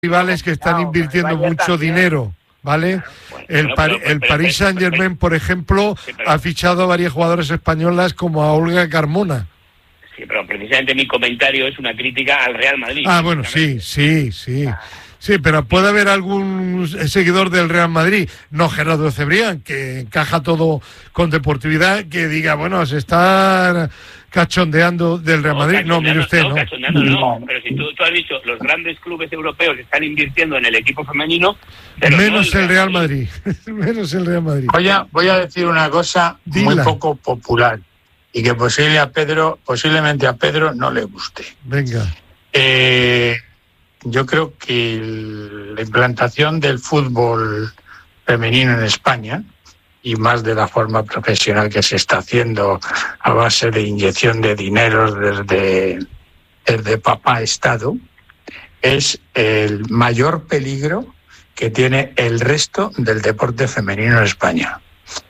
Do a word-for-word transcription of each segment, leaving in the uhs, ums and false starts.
rivales que están invirtiendo mucho dinero, ¿vale? Bueno, el bueno, Par pero, el pero, Paris Saint-Germain, por ejemplo, sí, pero, ha fichado a varias jugadoras españolas como a Olga Carmona. Sí, pero precisamente mi comentario es una crítica al Real Madrid. Ah, bueno, sí, sí, sí. Sí, pero puede haber algún seguidor del Real Madrid, no Gerardo Cebrián, que encaja todo con deportividad, que diga, bueno, se está cachondeando del Real Madrid. No, no mire usted, no. No, cachondeando no, no. Pero si tú, tú has dicho, los grandes clubes europeos están invirtiendo en el equipo femenino. Pero menos no el, el Real Madrid. menos el Real Madrid. Voy a, voy a decir una cosa Dila. muy poco popular y que posible a Pedro, posiblemente a Pedro no le guste. Venga. Eh... Yo creo que el, la implantación del fútbol femenino en España, y más de la forma profesional que se está haciendo a base de inyección de dineros desde, desde papá Estado, es el mayor peligro que tiene el resto del deporte femenino en España.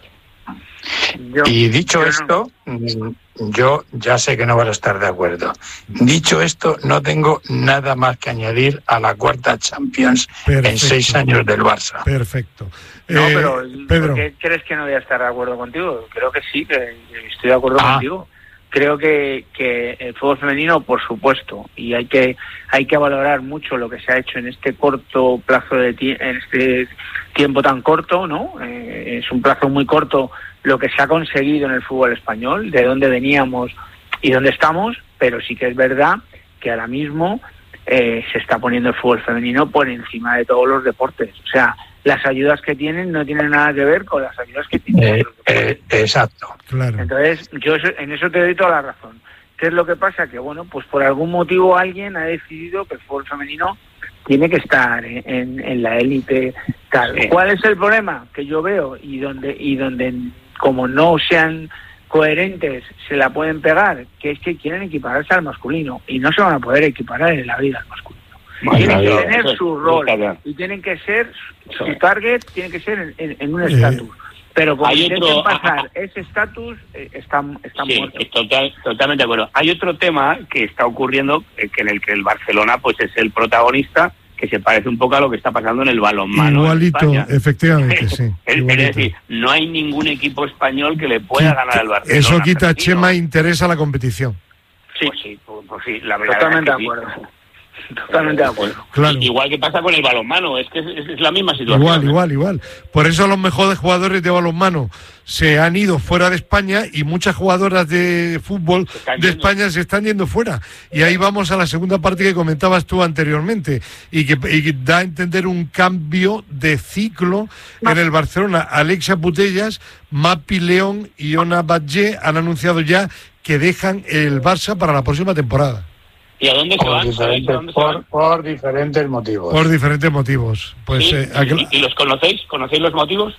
Yo, y dicho yo esto, no. yo ya sé que no vas a estar de acuerdo. Dicho esto, no tengo nada más que añadir a la cuarta Champions Perfecto. en seis años del Barça. Perfecto. No, eh, pero Pedro. ¿por qué crees que no voy a estar de acuerdo contigo? Creo que sí, que estoy de acuerdo ah. contigo. Creo que, que el fútbol femenino, por supuesto, y hay que hay que valorar mucho lo que se ha hecho en este corto plazo de tie en este tiempo tan corto, ¿no? Eh, es un plazo muy corto lo que se ha conseguido en el fútbol español, de dónde veníamos y dónde estamos, pero sí que es verdad que ahora mismo eh, se está poniendo el fútbol femenino por encima de todos los deportes. O sea, las ayudas que tienen no tienen nada que ver con las ayudas que tienen eh, eh, exacto, claro. Entonces, yo en eso te doy toda la razón. ¿Qué es lo que pasa? Que, bueno, pues por algún motivo alguien ha decidido que el fútbol femenino tiene que estar en, en, en la élite tal. Sí. ¿Cuál es el problema que yo veo? Y donde, y donde como no sean coherentes, se la pueden pegar, que es que quieren equipararse al masculino, y no se van a poder equiparar en la vida al masculino. Bueno, tienen que tener eso, su rol y tienen que ser, su target tiene que ser en, en, en un estatus. Eh, Pero como intenten pasar ese estatus, eh, están, están sí, muertos. Total, totalmente de acuerdo. Hay otro tema que está ocurriendo, eh, que en el que el Barcelona pues es el protagonista, que se parece un poco a lo que está pasando en el balonmano. Igualito, en efectivamente, sí. es, es decir, no hay ningún equipo español que le pueda Quita, ganar al Barcelona. Eso quita, femenino. Chema, interés a la competición. Sí, pues sí, pues, pues sí, la verdad totalmente es que de acuerdo. Sí. Totalmente de acuerdo. Claro. Igual que pasa con el balonmano, es que es, es la misma situación. Igual, igual, igual. Por eso los mejores jugadores de balonmano se han ido fuera de España y muchas jugadoras de fútbol de España se están yendo fuera. Y ahí vamos a la segunda parte que comentabas tú anteriormente y que, y que da a entender un cambio de ciclo en el Barcelona. Alexia Putellas, Mapi León y Ona Batlle han anunciado ya que dejan el Barça para la próxima temporada. ¿Y a dónde se van? Diferentes, dónde por, se van? por diferentes motivos. Por diferentes motivos. Pues, ¿Sí? eh, aquel... ¿Y, ¿Y los conocéis? ¿Conocéis los motivos?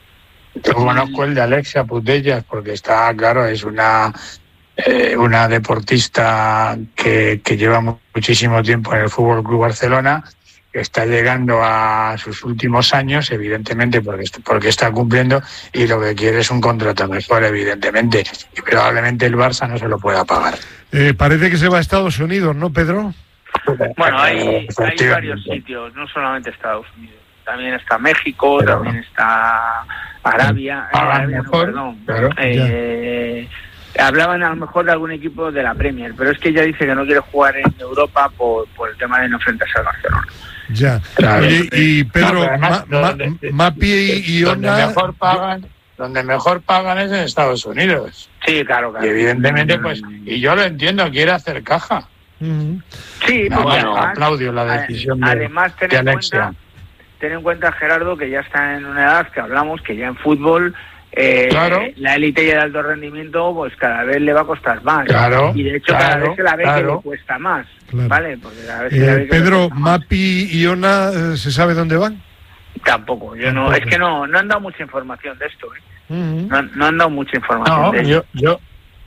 Yo conozco el de Alexia Putellas porque está, claro, es una eh, una deportista que, que lleva muchísimo tiempo en el Fútbol Club Barcelona, que está llegando a sus últimos años, evidentemente, porque, porque está cumpliendo, y lo que quiere es un contrato mejor, evidentemente, y probablemente el Barça no se lo pueda pagar. Eh, parece que se va a Estados Unidos, ¿no, Pedro? Bueno, hay, hay varios sitios, no solamente Estados Unidos. También está México, Pero, también está Arabia. Arabia mejor, no, perdón. Claro, eh, hablaban a lo mejor de algún equipo de la Premier, pero es que ella dice que no quiere jugar en Europa por, por el tema de no enfrentarse al Barcelona. Ya. Claro. Oye, y Pedro, no, además, ma, donde, ma, Mapi y, y Ona... Donde mejor pagan... Donde mejor pagan es en Estados Unidos. Sí, claro, claro. Y evidentemente, pues, y yo lo entiendo, quiere hacer caja. Uh-huh. Sí, no, pues, bueno, aplaudio la decisión de, además, ten de en Alexia. Cuenta, ten en cuenta, Gerardo, que ya está en una edad que hablamos, que ya en fútbol eh, claro. la élite y el alto rendimiento, pues cada vez le va a costar más. Claro, y de hecho, claro, cada vez se la ve claro. que le cuesta más. Claro. ¿Vale? Porque cada vez eh, se la ve que Pedro, le más. Mapi y Ona, eh, ¿se sabe dónde van? Tampoco, yo Tampoco. no, es que no, no han dado mucha información de esto, ¿eh? Uh-huh. no, no han dado mucha información No, de esto. yo, yo,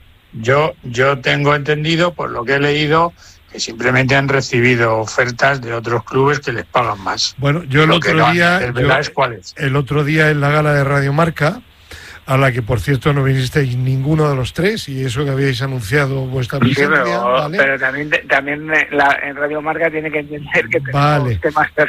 yo, yo tengo entendido, por lo que he leído, que simplemente han recibido ofertas de otros clubes que les pagan más. Bueno, yo el lo otro que no, día, el, yo, es cuál es. el otro día en la gala de Radio Marca a la que por cierto no vinisteis ninguno de los tres, y eso que habíais anunciado vuestra presencia. Sí, pero, ¿vale? pero también, también la, en Radio Marca tiene que entender que tenemos vale. temas